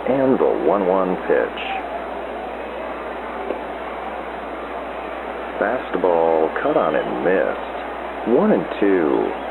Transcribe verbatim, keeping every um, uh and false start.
And the one one pitch. Fastball cut on and missed. One and two.